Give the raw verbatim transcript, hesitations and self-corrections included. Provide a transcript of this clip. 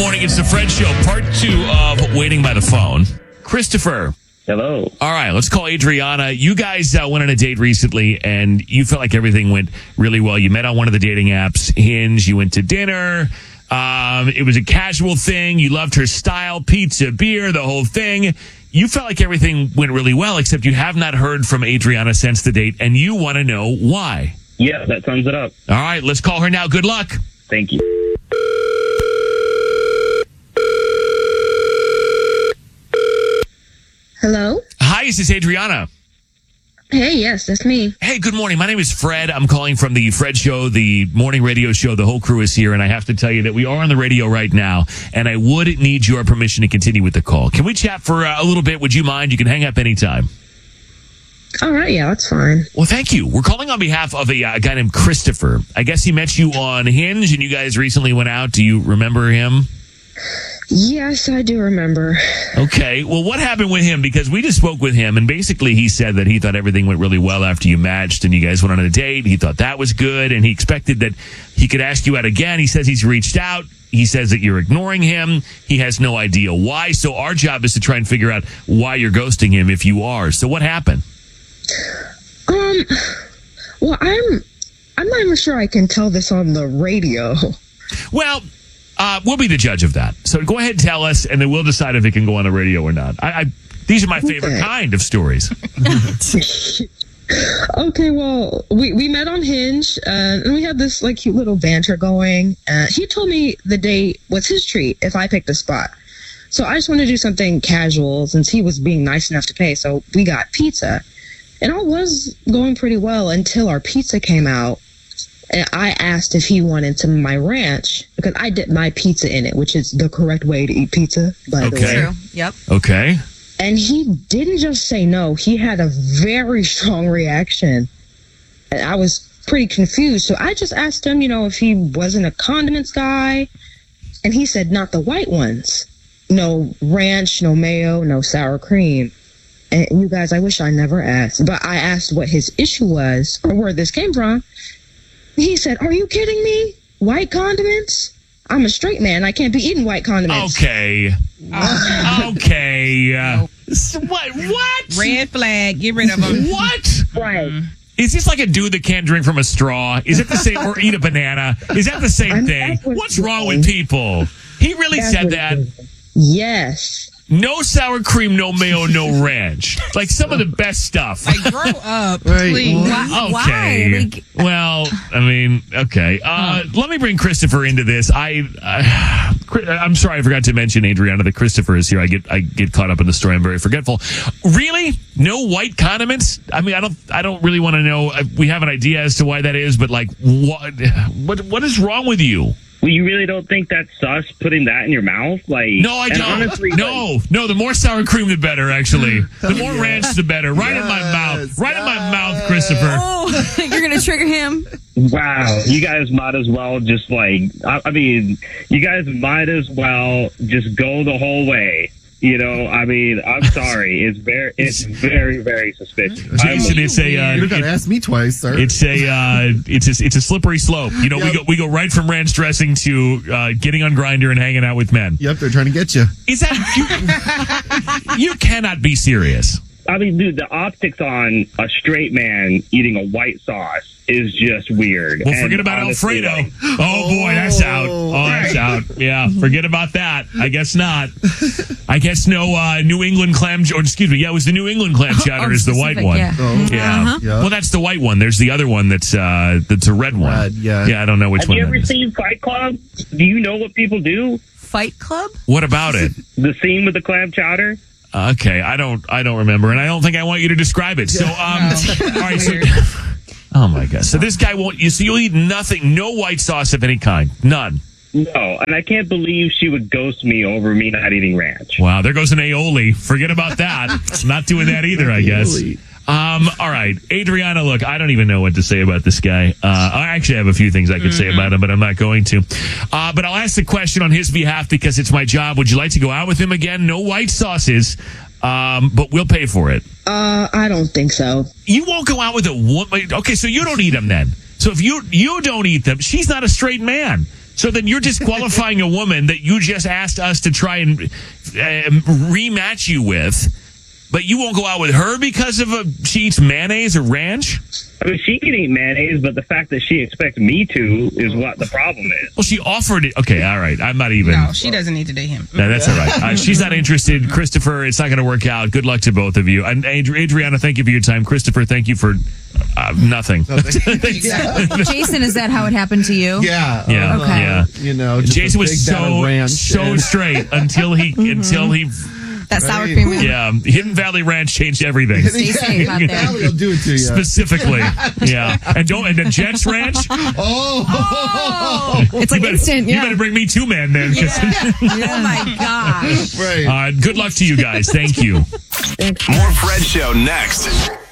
morning. It's the Fred Show, part two of Waiting by the Phone. Christopher. Hello. All right, let's call Adriana. You guys uh, went on a date recently, and you felt like everything went really well. You met on one of the dating apps, Hinge. You went to dinner. Um, it was a casual thing. You loved her style, pizza, beer, the whole thing. You felt like everything went really well, except you have not heard from Adriana since the date, and you want to know why. Yeah, that sums it up. All right, let's call her now. Good luck. Thank you. Hello? Hi, is this Adriana? Hey, yes, that's me. Hey, good morning. My name is Fred. I'm calling from the Fred Show, the morning radio show. The whole crew is here, and I have to tell you that we are on the radio right now, and I would need your permission to continue with the call. Can we chat for uh, a little bit? Would you mind? You can hang up anytime. All right, yeah, that's fine. Well, thank you. We're calling on behalf of a, uh, a guy named Christopher. I guess he met you on Hinge, and you guys recently went out. Do you remember him? Yes, I do remember. Okay. Well, what happened with him? Because we just spoke with him, and basically he said that he thought everything went really well after you matched and you guys went on a date. He thought that was good, and he expected that he could ask you out again. He says he's reached out. He says that you're ignoring him. He has no idea why. So our job is to try and figure out why you're ghosting him if you are. So what happened? Um, well, I'm, I'm not even sure I can tell this on the radio. Well, uh, we'll be the judge of that. So go ahead and tell us, and then we'll decide if it can go on the radio or not. I, I these are my favorite Okay. kind of stories. Okay, well, we, we met on Hinge, uh, and we had this, like, cute little banter going. Uh, he told me the date was his treat if I picked a spot. So I just wanted to do something casual since he was being nice enough to pay, so we got pizza. And all was going pretty well until our pizza came out. And I asked if he wanted some of my ranch because I dipped my pizza in it, which is the correct way to eat pizza, by the Okay. way. True. Yep. Okay. And he didn't just say no. He had a very strong reaction. And I was pretty confused. So I just asked him, you know, if he wasn't a condiments guy. And he said not the white ones. No ranch, no mayo, no sour cream. And you guys, I wish I never asked. But I asked what his issue was or where this came from. He said, are you kidding me? White condiments? I'm a straight man. I can't be eating white condiments. Okay. Okay. Uh, s- what? What? Red flag. Get rid of them. What? Right. Is this like a dude that can't drink from a straw? Is it the same, or eat a banana? Is that the same I'm- thing? that's what What's he's wrong saying. with people? He really That's said what that. it is. Yes. No sour cream, no mayo, no ranch. Like some of the best stuff. Like, grow up, Right. please. Why- Okay. Like, Well, I mean, okay. Uh, let me bring Christopher into this. I, uh, Chri- I'm sorry, I forgot to mention Adriana that Christopher is here. I get, I get caught up in the story. I'm very forgetful. Really? No white condiments? I mean, I don't, I don't really want to know. Uh, We have an idea as to why that is, but like, what, what, what is wrong with you? Well, you really don't think that's sus putting that in your mouth? Like, No, I and don't. honestly, no, no. The more sour cream, the better. Actually, the more ranch, the better. Right in my mouth. Yes, Right in my mouth, Christopher. oh, you're gonna trigger him. wow, you guys might as well just like, I, I mean, you guys might as well just go the whole way. You know, I mean, I'm sorry. It's very, it's very, very suspicious. I'm- Jason, it's a. Uh, You gotta it- ask me twice, sir. It's a uh, it's a it's a slippery slope. You know, we Yep. go we go right from ranch dressing to uh, getting on Grindr and hanging out with men. Yep, they're trying to get you. Is that you? You cannot be serious. I mean, dude, the optics on a straight man eating a white sauce is just weird. Well, And forget about honestly, Alfredo. like, Oh boy, that's out. Oh, that's out. Yeah, forget about that. I guess not. I guess no uh, New England clam. Or excuse me. Yeah, it was the New England clam chowder. Oh, is the white specific, one. yeah. Oh, Yeah. Uh-huh. Yeah. Well, that's the white one. There's the other one that's uh, that's a red one. Red, yeah. Yeah, I don't know which have one you that ever is. seen Fight Club? Do you know what people do? Fight Club. What about it? The scene with the clam chowder? Okay, I don't, I don't remember, and I don't think I want you to describe it. So, um, all right. So, Weird. oh my god. So this guy won't. You so you'll eat nothing, no white sauce of any kind, none. No, and I can't believe she would ghost me over me not eating ranch. Wow, there goes an aioli. Forget about that. I'm not doing that either, I guess. Aioli. Um, all right, Adriana. Look, I don't even know what to say about this guy. Uh, I actually have a few things I could say about him, but I'm not going to. Uh, but I'll ask the question on his behalf because it's my job. Would you like to go out with him again? No white sauces, um, but we'll pay for it. Uh, I don't think so. You won't go out with a woman. Okay, so you don't eat them then. So if you you don't eat them, she's not a straight man. So then you're disqualifying a woman that you just asked us to try and uh, rematch you with, but you won't go out with her because of a she eats mayonnaise or ranch? I mean, she can eat mayonnaise, but the fact that she expects me to is what the problem is. Well, she offered it. Okay, all right. I'm not even. No, she doesn't need to date him. No, that's all right. Uh, she's not interested. Christopher, it's not going to work out. Good luck to both of you. And Adri- Adriana, thank you for your time. Christopher, thank you for uh, nothing. Jason, is that how it happened to you? Yeah. Yeah. uh, Okay. Yeah. You know, just Jason a was big bag of so ranch so and- straight until he until he That sour Right. cream. yeah Hidden Valley Ranch changed everything. Stay safe out there. Valley will do it to you. Specifically, yeah, and don't and the Jets Ranch. Oh, Oh, it's like you better, instant. You Yeah. better bring me two men then. 'cause- Oh my gosh. right. uh, good luck to you guys. Thank you. More Fred Show next.